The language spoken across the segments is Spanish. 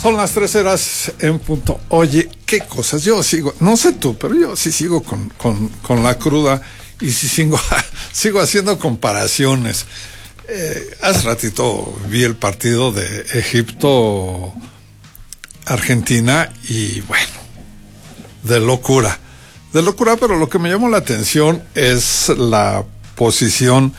Son las 3:00 en punto. Oye, qué cosas. Yo sigo, no sé tú, pero yo sí sigo con la cruda y sí sigo haciendo comparaciones. Hace ratito vi el partido de Egipto-Argentina y bueno, de locura, pero lo que me llamó la atención es la posición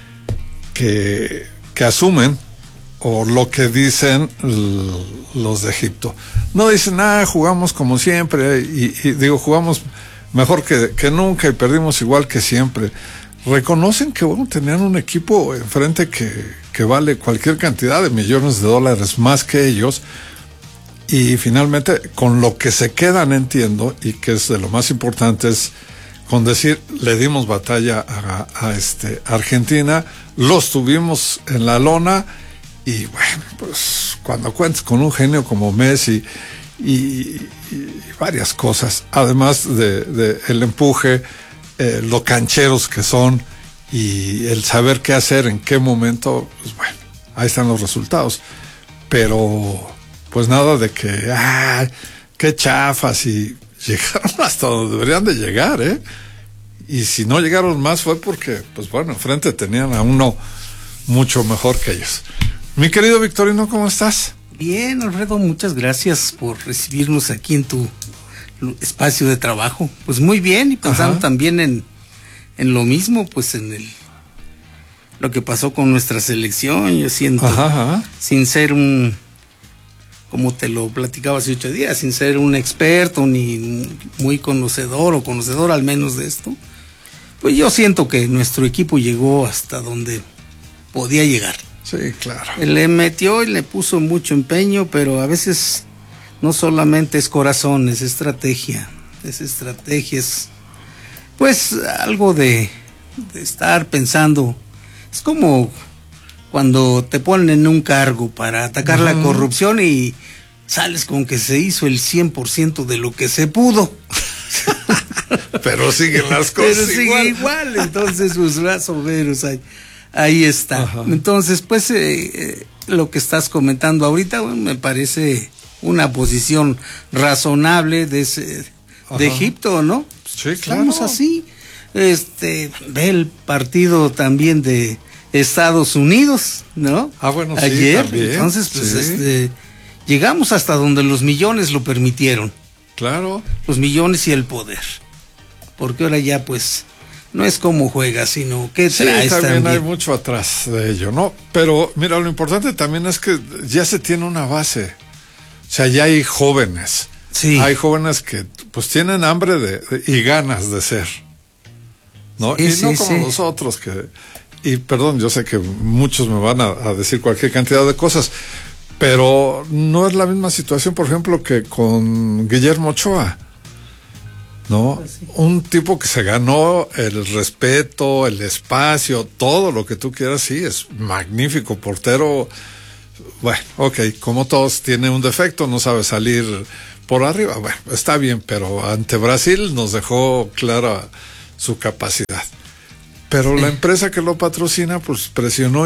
que asumen o lo que dicen los de Egipto. No dicen, jugamos como siempre, y digo, jugamos mejor que nunca y perdimos igual que siempre. Reconocen que, bueno, tenían un equipo enfrente que vale cualquier cantidad de millones de dólares más que ellos, y finalmente, con lo que se quedan, entiendo, y que es de lo más importante, es con decir, le dimos batalla a Argentina, los tuvimos en la lona. Y bueno, pues cuando cuentas con un genio como Messi y varias cosas, además de el empuje, lo cancheros que son y el saber qué hacer en qué momento, pues bueno, ahí están los resultados. Pero pues nada de que, qué chafas, y llegaron hasta donde deberían de llegar, y si no llegaron más fue porque, pues bueno, enfrente tenían a uno mucho mejor que ellos. Mi querido Victorino, ¿cómo estás? Bien, Alfredo, muchas gracias por recibirnos aquí en tu espacio de trabajo. Pues muy bien, y pensando también en lo mismo, pues en lo que pasó con nuestra selección. Yo siento, sin ser como te lo platicaba hace 8 días, sin ser un experto ni muy conocedor o conocedor al menos de esto, pues yo siento que nuestro equipo llegó hasta donde podía llegar. Sí, claro. Le metió y le puso mucho empeño, pero a veces no solamente es corazón, es estrategia. Es pues algo de estar pensando. Es como cuando te ponen en un cargo para atacar la corrupción y sales con que se hizo el 100% de lo que se pudo. Pero siguen las cosas pero sigue igual. Entonces, pues más o menos ahí está. Entonces, pues lo que estás comentando ahorita, bueno, me parece una posición razonable de Egipto, ¿no? Sí, claro. Estamos así. Ve el partido también de Estados Unidos, ¿no? Bueno, ayer. Sí, también. Entonces, pues llegamos hasta donde los millones lo permitieron. Claro. Los millones y el poder. Porque ahora ya, pues, no es cómo juegas, sino qué traes también. Hay mucho atrás de ello, ¿no? Pero mira, lo importante también es que ya se tiene una base. O sea, ya hay jóvenes. Sí. Hay jóvenes que pues tienen hambre y ganas de ser, ¿no? Sí, y no como nosotros y perdón, yo sé que muchos me van a decir cualquier cantidad de cosas, pero no es la misma situación, por ejemplo, que con Guillermo Ochoa, ¿no? Pues sí. Un tipo que se ganó el respeto, el espacio, todo lo que tú quieras. Sí, es magnífico portero. Bueno, como todos, tiene un defecto, no sabe salir por arriba. Bueno, está bien, pero ante Brasil nos dejó clara su capacidad. Pero la empresa que lo patrocina, pues presionó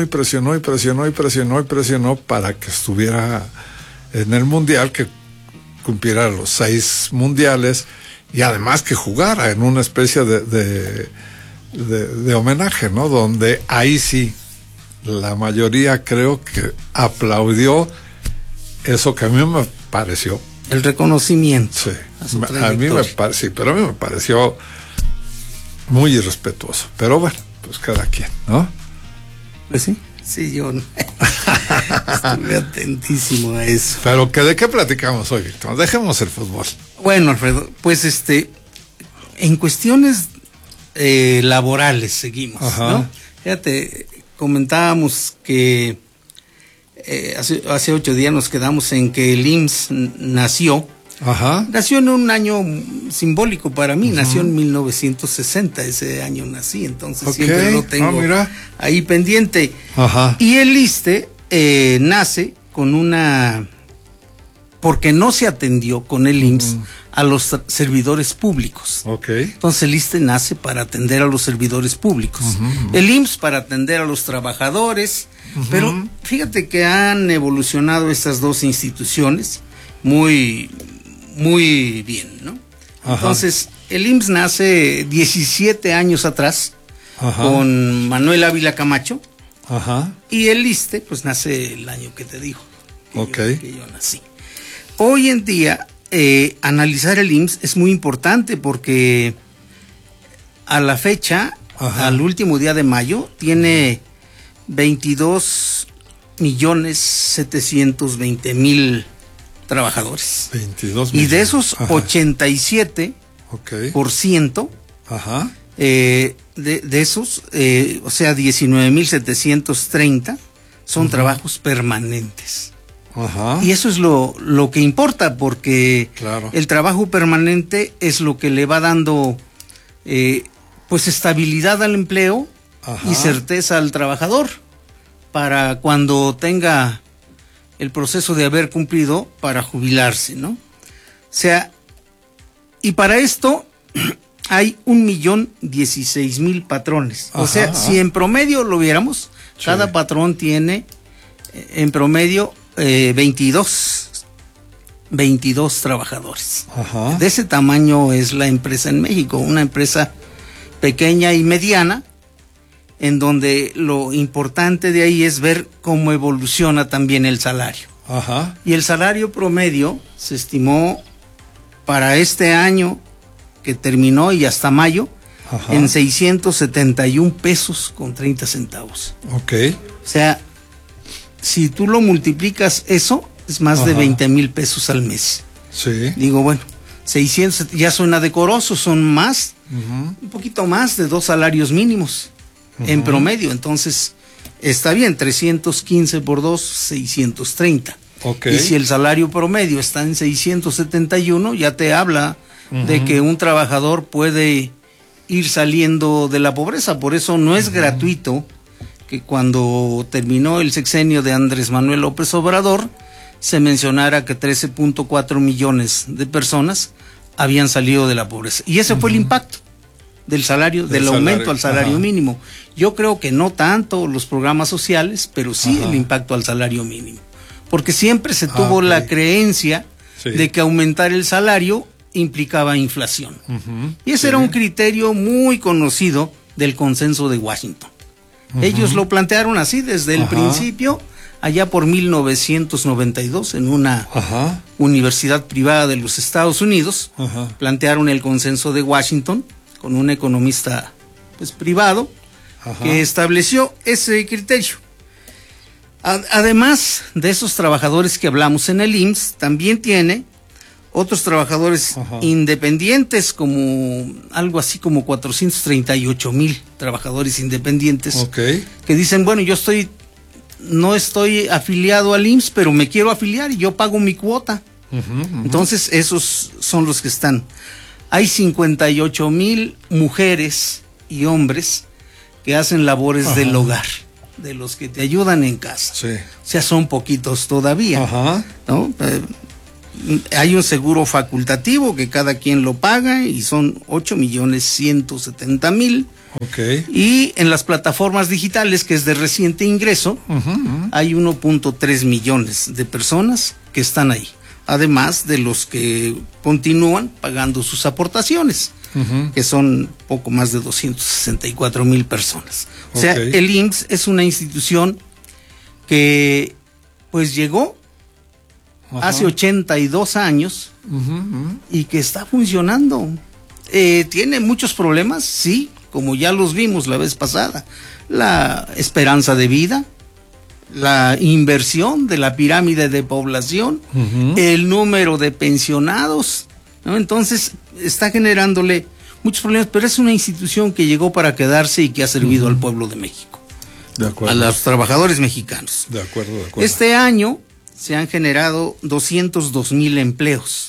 para que estuviera en el Mundial, que cumpliera los 6 mundiales, y además que jugara en una especie de homenaje, ¿no? Donde ahí sí, la mayoría creo que aplaudió eso que a mí me pareció. El reconocimiento. Sí, a mí me pareció, pero a mí me pareció muy irrespetuoso. Pero bueno, pues cada quien, ¿no? Pues sí. Sí, yo estuve atentísimo a eso. Pero ¿de qué platicamos hoy, Víctor? Dejemos el fútbol. Bueno, Alfredo, pues en cuestiones laborales seguimos, ¿no? Fíjate, comentábamos que hace 8 días nos quedamos en que el IMSS nació. Nació en un año simbólico para mí, nació en 1960, ese año nací, entonces siempre lo tengo ahí pendiente. Y el ISSSTE nace con porque no se atendió con el IMSS a los servidores públicos. Entonces el ISSSTE nace para atender a los servidores públicos. El IMSS para atender a los trabajadores. Pero fíjate que han evolucionado estas dos instituciones. muy, muy bien, ¿no? Ajá. Entonces, el IMSS nace 17 años atrás, ajá, con Manuel Ávila Camacho, ajá, y el ISSSTE, pues nace el año que te digo, que yo nací. Hoy en día, analizar el IMSS es muy importante porque a la fecha, ajá, al último día de mayo, tiene 22.720.000 trabajadores. 22 millones. Y de esos, ajá, 87%, ajá, de esos, o sea, 19.730 son, ajá, trabajos permanentes. Ajá. Y eso es lo que importa, porque claro, el trabajo permanente es lo que le va dando pues estabilidad al empleo, ajá, y certeza al trabajador para cuando tenga el proceso de haber cumplido para jubilarse, ¿no? O sea, y para esto hay 1.016.000 patrones. Ajá, o sea, ajá, si en promedio lo viéramos, sí, cada patrón tiene en promedio 22 trabajadores. Ajá. De ese tamaño es la empresa en México, una empresa pequeña y mediana, en donde lo importante de ahí es ver cómo evoluciona también el salario. Ajá. Y el salario promedio se estimó para este año que terminó y hasta mayo, ajá, en 671 pesos con 30 centavos. Ok. O sea, si tú lo multiplicas, eso es más, ajá, de 20,000 pesos al mes. Sí. Digo, bueno, 600 ya suena decoroso, son más, uh-huh, un poquito más de 2 salarios mínimos, uh-huh, en promedio. Entonces, está bien, 315 por 2, 630. Okay. Y si el salario promedio está en 671, ya te habla, uh-huh, de que un trabajador puede ir saliendo de la pobreza. Por eso no es, uh-huh, gratuito que cuando terminó el sexenio de Andrés Manuel López Obrador se mencionara que 13.4 millones de personas habían salido de la pobreza. Y ese, uh-huh, fue el impacto del salario, del aumento al salario, ajá, mínimo. Yo creo que no tanto los programas sociales, pero sí, ajá, el impacto al salario mínimo. Porque siempre se tuvo, okay, la creencia, sí, de que aumentar el salario implicaba inflación. Uh-huh, y ese, sí, era un criterio muy conocido del Consenso de Washington. Uh-huh. Ellos lo plantearon así desde el, ajá, principio, allá por 1992, en una, ajá, universidad privada de los Estados Unidos, ajá, plantearon el Consenso de Washington con un economista, pues, privado, ajá, que estableció ese criterio. Además de esos trabajadores que hablamos en el IMSS, también tiene otros trabajadores, ajá, independientes, como algo así como 438,000 trabajadores independientes, okay, que dicen, bueno, no estoy afiliado al IMSS, pero me quiero afiliar y yo pago mi cuota. Uh-huh, uh-huh. Entonces, esos son los que están. Hay 58,000 mujeres y hombres que hacen labores, ajá, del hogar, de los que te ayudan en casa. Sí. O sea, son poquitos todavía, ajá, ¿no? Hay un seguro facultativo que cada quien lo paga y son 8,170,000. Okay. Y en las plataformas digitales, que es de reciente ingreso, uh-huh, uh-huh, hay 1.3 millones de personas que están ahí, además de los que continúan pagando sus aportaciones, uh-huh, que son poco más de 264,000 personas. O sea, okay, el IMSS es una institución que pues llegó, ajá, hace 82 años, uh-huh, uh-huh, y que está funcionando. ¿Tiene muchos problemas? Sí, como ya los vimos la vez pasada. La esperanza de vida, la inversión de la pirámide de población, uh-huh, el número de pensionados, ¿no? Entonces está generándole muchos problemas, pero es una institución que llegó para quedarse y que ha servido, uh-huh, al pueblo de México, de acuerdo, a los trabajadores mexicanos. De acuerdo, de acuerdo. Este año se han generado 202,000 empleos,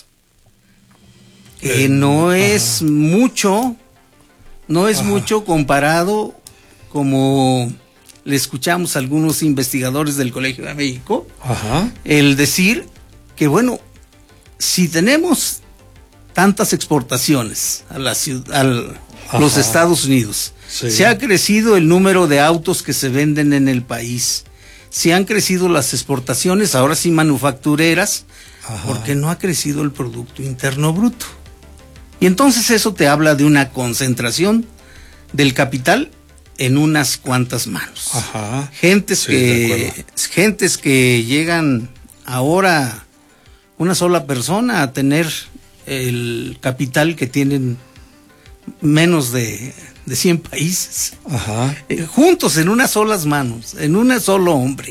que no es, ajá, mucho, no es, ajá, mucho comparado, como le escuchamos a algunos investigadores del Colegio de México, ajá, el decir que, bueno, si tenemos tantas exportaciones a la ciudad, a los Estados Unidos, sí, se ha crecido el número de autos que se venden en el país, sí han crecido las exportaciones, ahora sí manufactureras, porque no ha crecido el Producto Interno Bruto. Y entonces eso te habla de una concentración del capital en unas cuantas manos. Gentes que llegan ahora una sola persona a tener el capital que tienen menos de 100 países. Juntos en unas solas manos, en un solo hombre.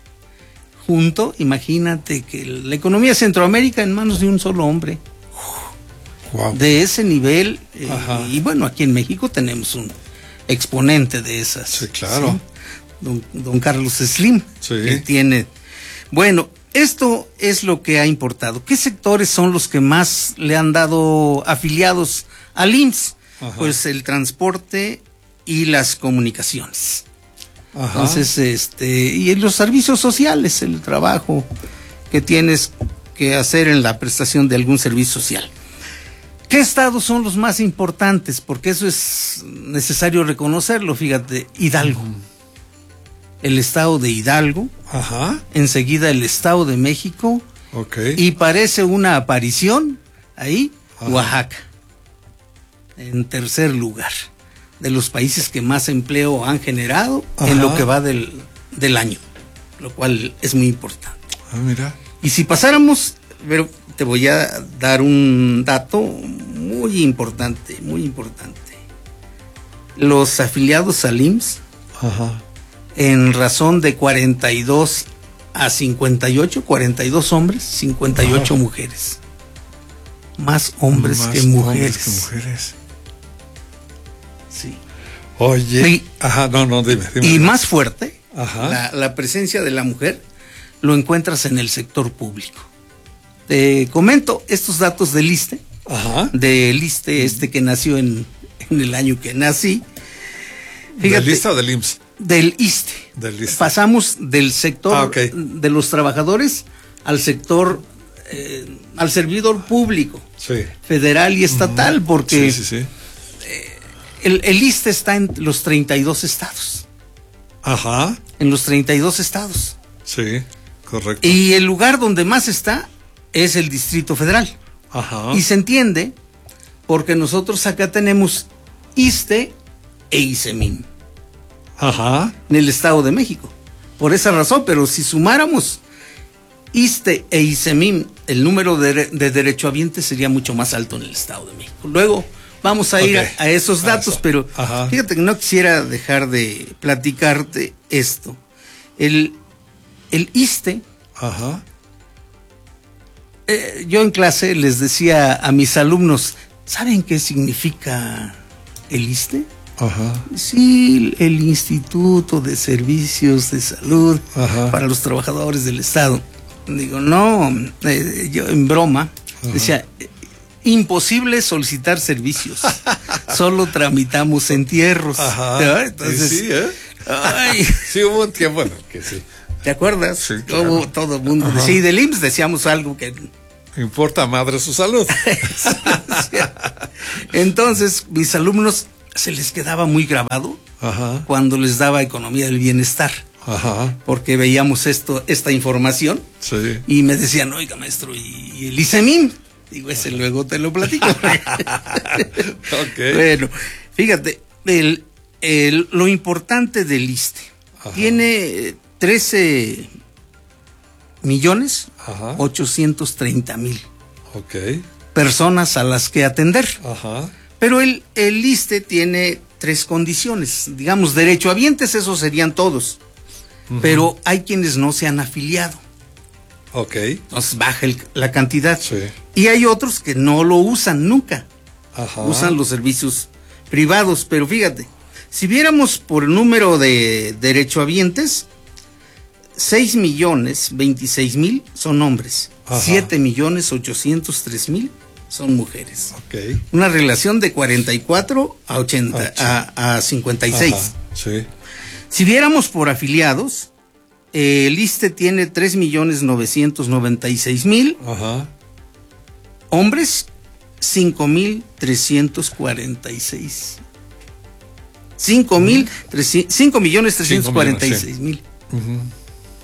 Imagínate que la economía de Centroamérica en manos de un solo hombre. Wow. De ese nivel, y bueno, aquí en México tenemos un exponente de esas. Sí, claro. ¿Sí? Don Carlos Slim, sí. Que tiene. Bueno, esto es lo que ha importado. ¿Qué sectores son los que más le han dado afiliados al IMSS? Pues el transporte y las comunicaciones. Entonces, y en los servicios sociales, el trabajo que tienes que hacer en la prestación de algún servicio social. ¿Qué estados son los más importantes? Porque eso es necesario reconocerlo, fíjate, Hidalgo. El estado de Hidalgo, enseguida el estado de México, y parece una aparición ahí, Oaxaca, en tercer lugar, de los países que más empleo han generado en lo que va del año, lo cual es muy importante. Mira. Y si pasáramos, pero te voy a dar un dato muy importante, muy importante. Los afiliados al IMSS, en razón de 42 a 58, 42 hombres, 58 mujeres. Más hombres que mujeres. Sí. Oye. Dime. Y más fuerte, la presencia de la mujer lo encuentras en el sector público. Te comento estos datos del ISSSTE, del ISSSTE que nació en el año que nací. Fíjate, ¿del ISSSTE o del IMSS? Del ISSSTE. Pasamos del sector de los trabajadores al sector, al servidor público, federal y estatal, porque el ISSSTE está en los 32 estados. En los 32 estados. Sí, correcto. Y el lugar donde más está es el Distrito Federal. Y se entiende porque nosotros acá tenemos ISSSTE e ISEMIN. En el Estado de México. Por esa razón, pero si sumáramos ISSSTE e ISEMIN, el número de derechohabientes sería mucho más alto en el Estado de México. Luego vamos a ir a esos datos, pero fíjate que no quisiera dejar de platicarte esto. El ISSSTE, yo en clase les decía a mis alumnos, ¿saben qué significa el ISSSTE? Sí, el Instituto de Servicios de Salud para los Trabajadores del Estado. Digo, no, yo en broma decía, imposible solicitar servicios, solo tramitamos entierros. Entonces, sí, hubo un tiempo que sí. ¿Te acuerdas? Sí, claro. Todo el mundo decía, y del IMSS decíamos algo que... Importa madre su salud. Entonces, mis alumnos se les quedaba muy grabado cuando les daba economía del bienestar. Porque veíamos esta información y me decían, oiga maestro, ¿y el ISEMIN? Digo, ese luego te lo platico. Bueno, fíjate, lo importante del ISSSTE tiene 13,830,000 personas a las que atender. Pero el ISSSTE tiene 3 condiciones, digamos, derechohabientes, esos serían todos, pero hay quienes no se han afiliado. Entonces baja la cantidad. Y hay otros que no lo usan nunca, usan los servicios privados, pero fíjate, si viéramos por número de derechohabientes, 6,026,000 son hombres, 7,803,000 son mujeres. Una relación de 44 a 56. Si viéramos por afiliados, el ISSSTE tiene 3,996,000 hombres, 5,346. 5,346,000.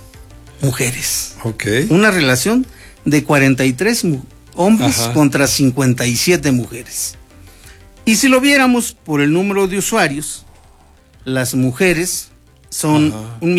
mujeres. Ok. Una relación de 43 hombres contra 57 mujeres. Y si lo viéramos por el número de usuarios, las mujeres son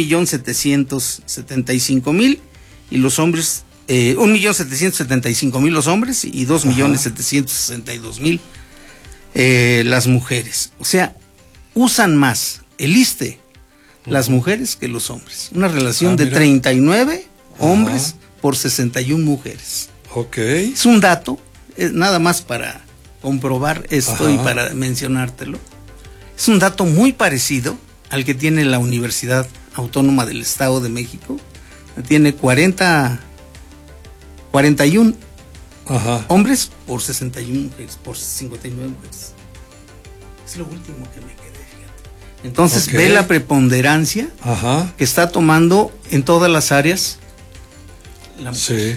1.775.000 y los hombres, 1.775.000 los hombres y 2.762.000 las mujeres. O sea, usan más el ISSSTE las mujeres que los hombres. Una relación de 39 hombres por 61 mujeres. Ok. Es un dato, nada más para comprobar esto y para mencionártelo. Es un dato muy parecido al que tiene la Universidad Autónoma del Estado de México. Tiene 41 hombres por 61 mujeres, por 59 mujeres. Es lo último que me quedé, fíjate. Entonces ve la preponderancia que está tomando en todas las áreas la mujer. Sí.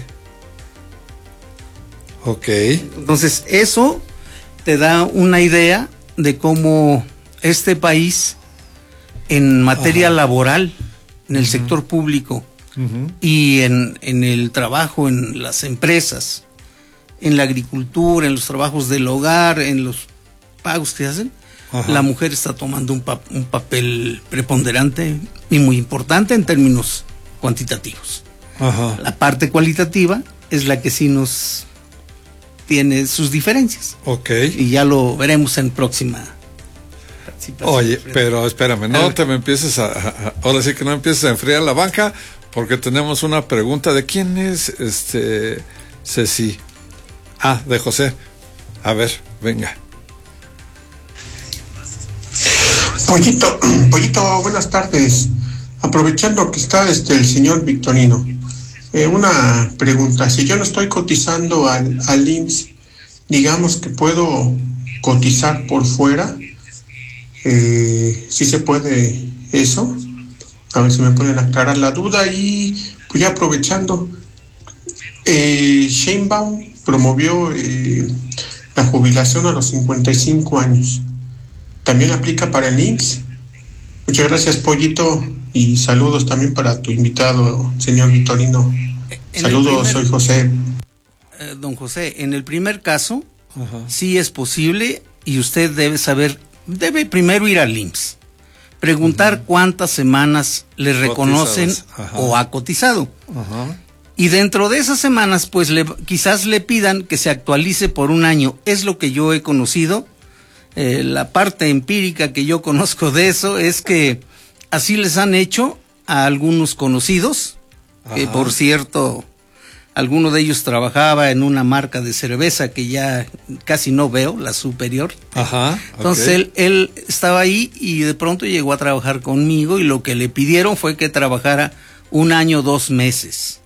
Ok. Entonces eso te da una idea de cómo este país en materia laboral, en el sector público y en el trabajo, en las empresas, en la agricultura, en los trabajos del hogar, en los pagos que hacen, la mujer está tomando un papel preponderante y muy importante en términos cuantitativos. La parte cualitativa es la que sí nos tiene sus diferencias. Ok. Y ya lo veremos en próxima. Oye, pero espérame, no te me empieces ahora sí que no empieces a enfriar la banca, porque tenemos una pregunta de quién es Ceci. De José. A ver, venga. Pollito, buenas tardes. Aprovechando que está el señor Victorino, una pregunta. Si yo no estoy cotizando al IMSS, digamos que puedo cotizar por fuera. ¿Sí se puede eso? A ver si me pueden aclarar la duda. Y pues ya aprovechando, Sheinbaum promovió la jubilación a los 55 años. ¿También aplica para el IMSS? Muchas gracias, Pollito, y saludos también para tu invitado, señor Victorino. Saludos, soy José. Don José, en el primer caso, sí es posible, y usted debe primero ir al IMSS, preguntar cuántas semanas le reconocen o ha cotizado. Y dentro de esas semanas, pues quizás le pidan que se actualice por un año. Es lo que yo he conocido. La parte empírica que yo conozco de eso es que así les han hecho a algunos conocidos, que por cierto, alguno de ellos trabajaba en una marca de cerveza que ya casi no veo, la Superior. Entonces él estaba ahí y de pronto llegó a trabajar conmigo y lo que le pidieron fue que trabajara 1 año 2 meses.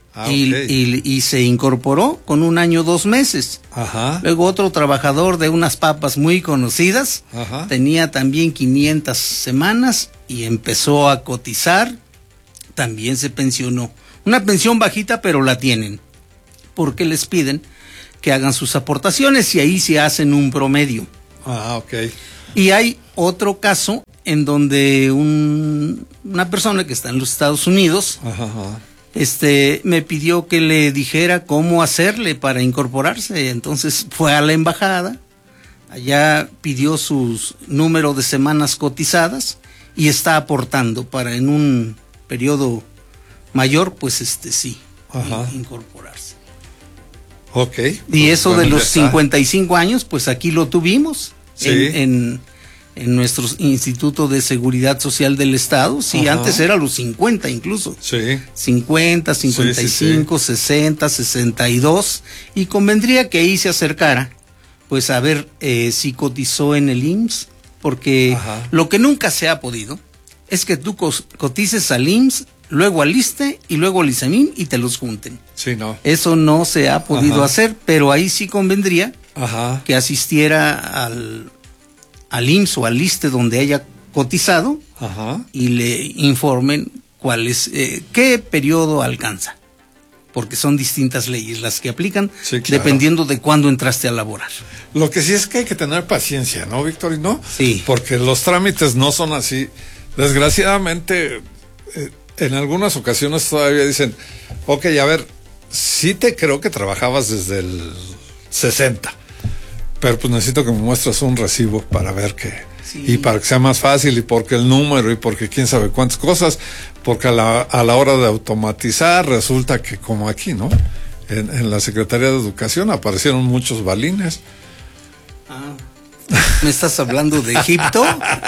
Y se incorporó con 1 año 2 meses. Luego otro trabajador de unas papas muy conocidas, tenía también 500 semanas y empezó a cotizar, también se pensionó. Una pensión bajita, pero la tienen, porque les piden que hagan sus aportaciones y ahí se hacen un promedio. Y hay otro caso en donde una persona que está en los Estados Unidos me pidió que le dijera cómo hacerle para incorporarse. Entonces fue a la embajada, allá pidió su número de semanas cotizadas y está aportando para en un periodo mayor, pues incorporarse. Y eso de los 55 años, pues aquí lo tuvimos en nuestro Instituto de Seguridad Social del Estado. Antes era los 50 incluso. 50, 55, 60, 62. Y convendría que ahí se acercara, pues a ver si cotizó en el IMSS, porque lo que nunca se ha podido es que tú cotices al IMSS, luego al ISSSTE y luego al ISEMIN y te los junten. Eso no se ha podido hacer, pero ahí sí convendría que asistiera al IMSS o al ISSSTE donde haya cotizado y le informen cuál es, qué periodo alcanza, porque son distintas leyes las que aplican dependiendo de cuándo entraste a laborar. Lo que sí es que hay que tener paciencia, ¿no, Victorino? Sí. Porque los trámites no son así. Desgraciadamente, en algunas ocasiones todavía dicen, ok, a ver, sí te creo que trabajabas desde el 60, pero pues necesito que me muestres un recibo para ver que, sí, y para que sea más fácil, y porque el número, y porque quién sabe cuántas cosas, porque a la hora de automatizar resulta que como aquí, ¿no? En la Secretaría de Educación aparecieron muchos balines. Ah, ¿me estás hablando de Egipto?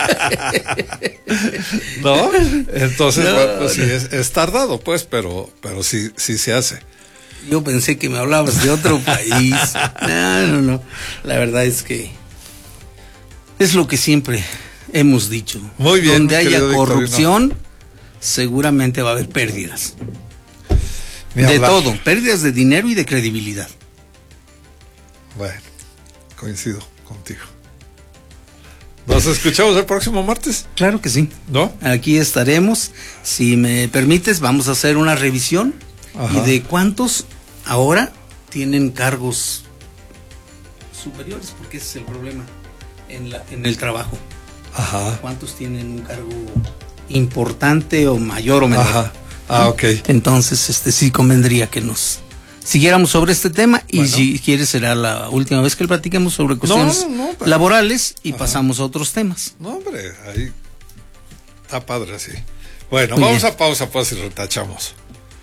¿No? Entonces, no, bueno, pues sí, es tardado, pues, pero sí se hace. Yo pensé que me hablabas de otro país. No. La verdad es que es lo que siempre hemos dicho. Muy bien. Donde haya corrupción, seguramente va a haber pérdidas. De todo, pérdidas de dinero y de credibilidad. Bueno, coincido contigo. ¿Nos escuchamos el próximo martes? Claro que sí. ¿No? Aquí estaremos. Si me permites, vamos a hacer una revisión. Ajá. Y de cuántos ahora tienen cargos superiores, porque ese es el problema en el trabajo. Ajá. ¿Cuántos tienen un cargo importante o mayor o menor? Ajá. Ah, ok. Entonces, sí convendría que nos siguiéramos sobre este tema, y bueno, si quieres será la última vez que platiquemos sobre cuestiones laborales y pasamos a otros temas. No, hombre, ahí está padre así. Bueno, muy vamos bien. A pausa pues y retachamos.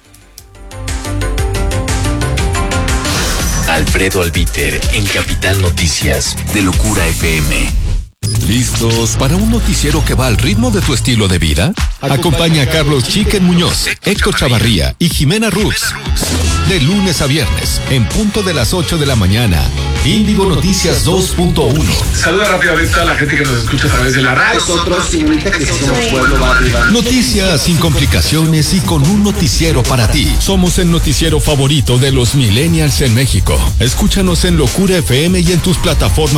Alfredo Albiter en Capital Noticias de Locura FM. ¿Listos para un noticiero que va al ritmo de tu estilo de vida? Acompaña a Carlos Chicken Muñoz, Héctor Chavarría y Jimena Rux. De lunes a viernes, en punto de las 8 de la mañana. Índigo Noticias 2.1. Saluda rápidamente a la gente que nos escucha a través de la radio. Nosotros, señorita, que somos Pueblo Barrio. Noticias sin complicaciones y con un noticiero para ti. Somos el noticiero favorito de los millennials en México. Escúchanos en Locura FM y en tus plataformas